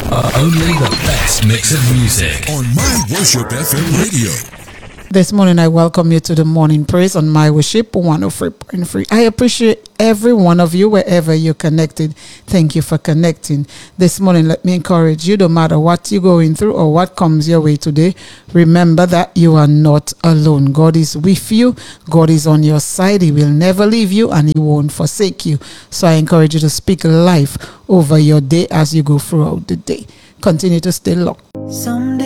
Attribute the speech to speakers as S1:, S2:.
S1: Only the best mix of music
S2: on My Worship FM Radio.
S3: This morning, I welcome you to the morning praise on My Worship 103.3. I appreciate every one of you wherever you're connected. Thank you for connecting. This morning, let me encourage you, no matter what you're going through or what comes your way today, remember that you are not alone. God is with you. God is on your side. He will never leave you and He won't forsake you. So I encourage you to speak life over your day as you go throughout the day. Continue to stay locked.
S4: Someday